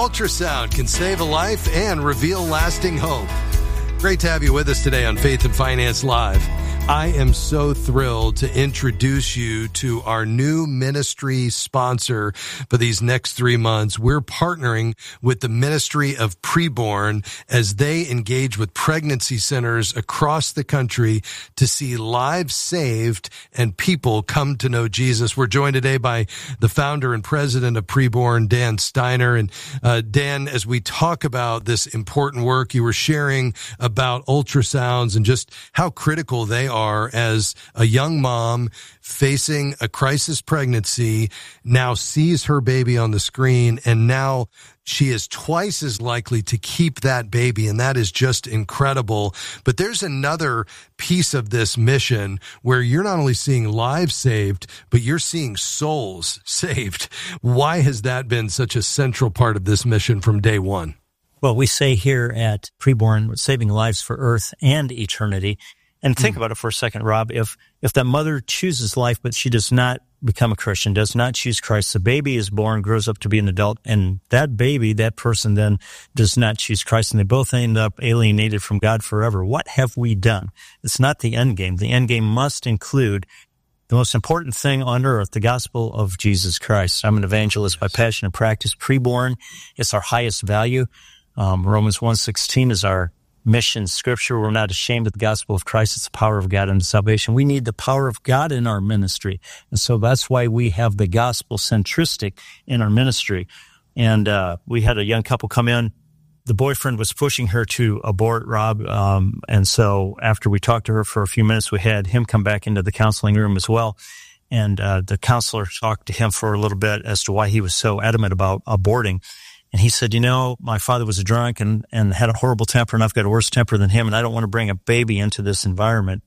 ultrasound can save a life and reveal lasting hope. Great to have you with us today on Faith and Finance Live. I am so thrilled to introduce you to our new ministry sponsor for these next 3 months. We're partnering with the Ministry of Preborn as they engage with pregnancy centers across the country to see lives saved and people come to know Jesus. We're joined today by the founder and president of Preborn, Dan Steiner. And Dan, as we talk about this important work, you were sharing about ultrasounds and just how critical they are as a young mom facing a crisis pregnancy, now sees her baby on the screen, and now she is twice as likely to keep that baby, and that is just incredible. But there's another piece of this mission where you're not only seeing lives saved, but you're seeing souls saved. Why has that been such a central part of this mission from day one? Well, we say here at Preborn, saving lives for earth and eternity. And think about it for a second, Rob. If that mother chooses life, but she does not become a Christian, does not choose Christ, the baby is born, grows up to be an adult, and that baby, that person then does not choose Christ, and they both end up alienated from God forever. What have we done? It's not the end game. The end game must include the most important thing on earth, the gospel of Jesus Christ. I'm an evangelist by passion and practice. Preborn, it's our highest value. Romans 1:16 is our mission scripture. We're not ashamed of the gospel of Christ. It's the power of God unto salvation. We need the power of God in our ministry. And so that's why we have the gospel centristic in our ministry. And we had a young couple come in. The boyfriend was pushing her to abort, Rob. And so after we talked to her for a few minutes, we had him come back into the counseling room as well. And the counselor talked to him for a little bit as to why he was so adamant about aborting. And he said, my father was a drunk and had a horrible temper, and I've got a worse temper than him, and I don't want to bring a baby into this environment.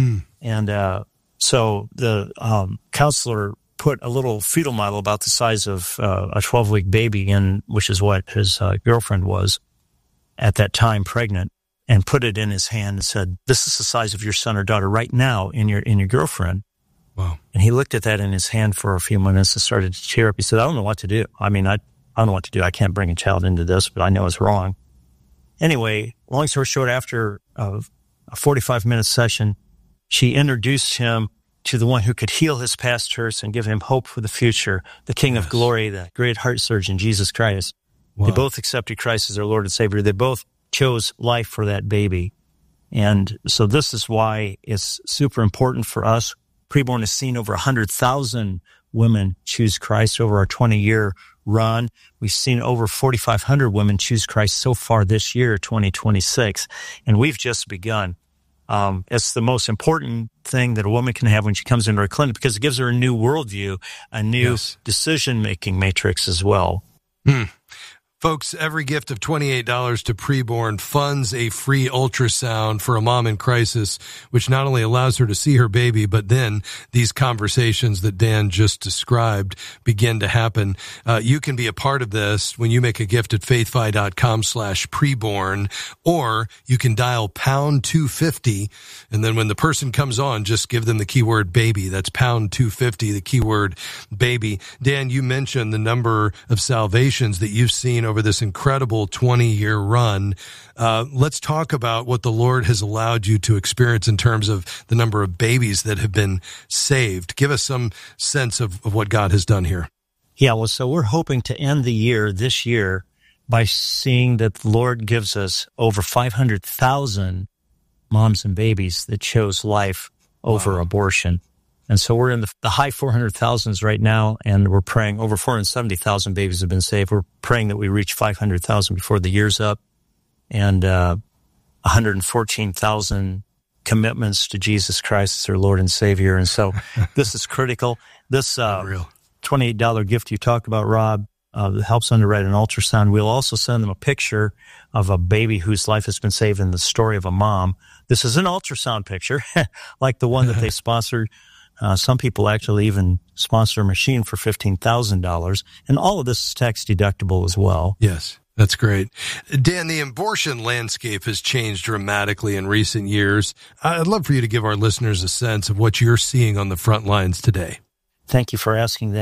And so the counselor put a little fetal model about the size of a 12-week baby in, which is what his girlfriend was at that time, pregnant, and put it in his hand and said, "This is the size of your son or daughter right now in your girlfriend." Wow. And he looked at that in his hand for a few minutes and started to tear up. He said, "I don't know what to do. I don't know what to do. I can't bring a child into this, but I know it's wrong." Anyway, long story short, after a 45-minute session, she introduced him to the one who could heal his past hurts and give him hope for the future, the King of Glory, the great heart surgeon, Jesus Christ. Wow. They both accepted Christ as their Lord and Savior. They both chose life for that baby. And so this is why it's super important for us. Preborn has seen over 100,000 women choose Christ over our 20-year run. We've seen over 4,500 women choose Christ so far this year, 2026, and we've just begun. It's the most important thing that a woman can have when she comes into our clinic because it gives her a new worldview, a new decision-making matrix as well. Folks, every gift of $28 to Preborn funds a free ultrasound for a mom in crisis, which not only allows her to see her baby, but then these conversations that Dan just described begin to happen. You can be a part of this when you make a gift at faithfi.com/preborn, or you can dial pound 250. And then when the person comes on, just give them the keyword baby. That's pound 250, the keyword baby. Dan, you mentioned the number of salvations that you've seen over this incredible 20-year run. Let's talk about what the Lord has allowed you to experience in terms of the number of babies that have been saved. Give us some sense of what God has done here. Yeah, well, so we're hoping to end the year this year by seeing that the Lord gives us over 500,000 moms and babies that chose life over abortion. And so we're in the high 400,000s right now, and we're praying over 470,000 babies have been saved. We're praying that we reach 500,000 before the year's up, and 114,000 commitments to Jesus Christ as their Lord and Savior. And so this is critical. This $28 gift you talked about, Rob, helps underwrite an ultrasound. We'll also send them a picture of a baby whose life has been saved in the story of a mom. This is an ultrasound picture, like the one that they sponsored. Some people actually even sponsor a machine for $15,000. And all of this is tax deductible as well. Yes, that's great. Dan, the abortion landscape has changed dramatically in recent years. I'd love for you to give our listeners a sense of what you're seeing on the front lines today. Thank you for asking that.